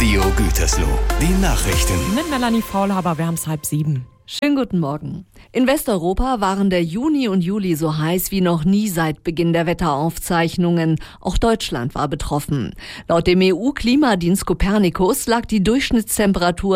Radio Gütersloh, die Nachrichten. Mit Melanie Faulhaber, wir haben es 6:30. Schönen guten Morgen. In Westeuropa waren der Juni und Juli so heiß wie noch nie seit Beginn der Wetteraufzeichnungen. Auch Deutschland war betroffen. Laut dem EU-Klimadienst Copernicus lag die Durchschnittstemperatur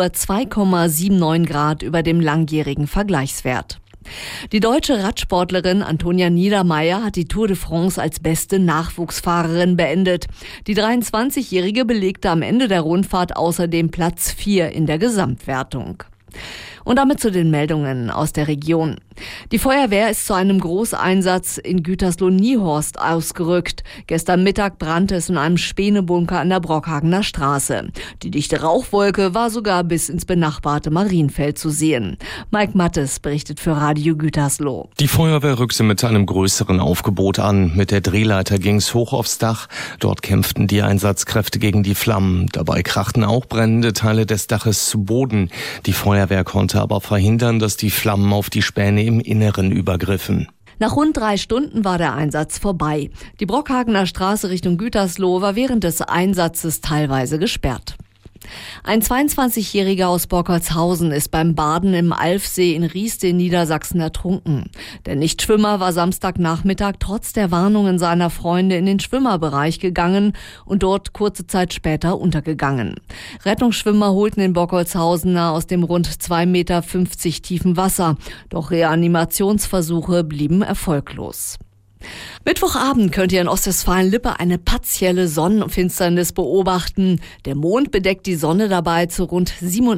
2,79 Grad über dem langjährigen Vergleichswert. Die deutsche Radsportlerin Antonia Niedermaier hat die Tour de France als beste Nachwuchsfahrerin beendet. Die 23-Jährige belegte am Ende der Rundfahrt außerdem Platz 4 in der Gesamtwertung. Und damit zu den Meldungen aus der Region. Die Feuerwehr ist zu einem Großeinsatz in Gütersloh-Niehorst ausgerückt. Gestern Mittag brannte es in einem Spänebunker an der Brockhagener Straße. Die dichte Rauchwolke war sogar bis ins benachbarte Marienfeld zu sehen. Mike Mattes berichtet für Radio Gütersloh. Die Feuerwehr rückte mit einem größeren Aufgebot an. Mit der Drehleiter ging es hoch aufs Dach. Dort kämpften die Einsatzkräfte gegen die Flammen. Dabei krachten auch brennende Teile des Daches zu Boden. Die Feuerwehr konnte aber verhindern, dass die Flammen auf die Späne im Inneren übergriffen. Nach rund 3 Stunden war der Einsatz vorbei. Die Brockhagener Straße Richtung Gütersloh war während des Einsatzes teilweise gesperrt. Ein 22-Jähriger aus Bockertshausen ist beim Baden im Alfsee in Rieste in Niedersachsen ertrunken. Der Nichtschwimmer war Samstagnachmittag trotz der Warnungen seiner Freunde in den Schwimmerbereich gegangen und dort kurze Zeit später untergegangen. Rettungsschwimmer holten den Bockertshausener aus dem rund 2,50 Meter tiefen Wasser. Doch Reanimationsversuche blieben erfolglos. Mittwochabend könnt ihr in Ostwestfalen-Lippe eine partielle Sonnenfinsternis beobachten. Der Mond bedeckt die Sonne dabei zu rund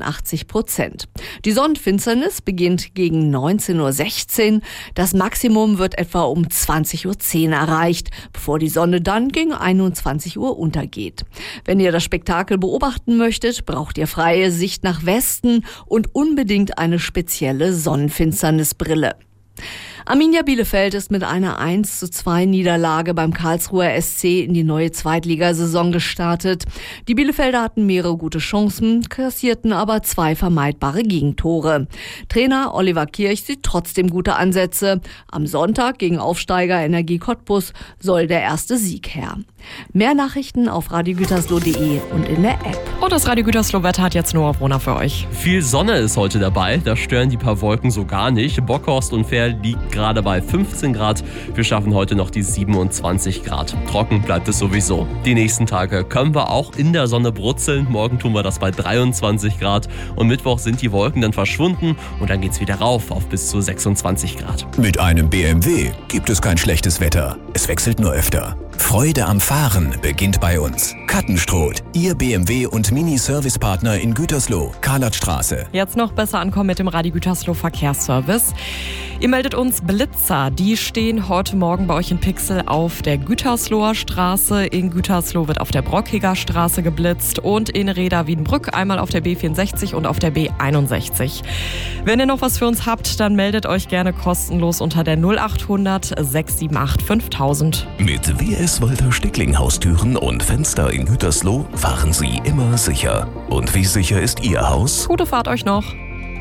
87%. Die Sonnenfinsternis beginnt gegen 19:16 Uhr. Das Maximum wird etwa um 20:10 Uhr erreicht, bevor die Sonne dann gegen 21 Uhr untergeht. Wenn ihr das Spektakel beobachten möchtet, braucht ihr freie Sicht nach Westen und unbedingt eine spezielle Sonnenfinsternisbrille. Arminia Bielefeld ist mit einer 1:2 Niederlage beim Karlsruher SC in die neue Zweitligasaison gestartet. Die Bielefelder hatten mehrere gute Chancen, kassierten aber 2 vermeidbare Gegentore. Trainer Oliver Kirch sieht trotzdem gute Ansätze. Am Sonntag gegen Aufsteiger Energie Cottbus soll der erste Sieg her. Mehr Nachrichten auf radiogütersloh.de und in der App. Und das Radio Gütersloh-Wetter hat jetzt Noah Brunner für euch. Viel Sonne ist heute dabei, da stören die paar Wolken so gar nicht. Bockhorst und Fehr liegt gerade bei 15 Grad. Wir schaffen heute noch die 27 Grad. Trocken bleibt es sowieso. Die nächsten Tage können wir auch in der Sonne brutzeln. Morgen tun wir das bei 23 Grad. Und Mittwoch sind die Wolken dann verschwunden und dann geht's wieder rauf auf bis zu 26 Grad. Mit einem BMW gibt es kein schlechtes Wetter. Es wechselt nur öfter. Freude am Fahren beginnt bei uns. Kattenstroth, Ihr BMW- und Mini-Service-Partner in Gütersloh, Karlatstraße. Jetzt noch besser ankommen mit dem Radio Gütersloh Verkehrsservice. Ihr meldet uns Blitzer. Die stehen heute Morgen bei euch in Pixel auf der Gütersloher Straße. In Gütersloh wird auf der Brockiger Straße geblitzt und in Reda-Wiedenbrück einmal auf der B64 und auf der B61. Wenn ihr noch was für uns habt, dann meldet euch gerne kostenlos unter der 0800 678 5000. Mit WS Walter Stickling Haustüren und Fenster in Gütersloh fahren Sie immer sicher. Und wie sicher ist Ihr Haus? Gute Fahrt euch noch.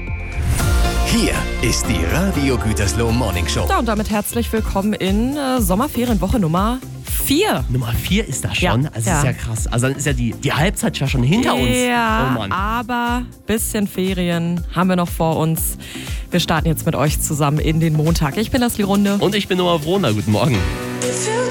Hier ist die Radio Gütersloh Morning Show. Ja, und damit herzlich willkommen in Sommerferienwoche Nummer 4. Nummer 4 ist das schon? Ja, Also ja. ist ja krass. Also dann ist ja die Halbzeit ja schon hinter uns. Ja, Oh Mann. aber bisschen Ferien haben wir noch vor uns. Wir starten jetzt mit euch zusammen in den Montag. Ich bin Leslie Runde. Und ich bin Noah Brunner. Guten Morgen.